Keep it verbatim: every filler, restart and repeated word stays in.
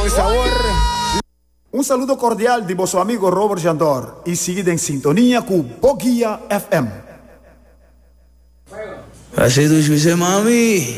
con sabor. Un saludo cordial de vuestro amigo Robert Jandor y seguid en sintonía con Bogia F M. Así tú dices, mami.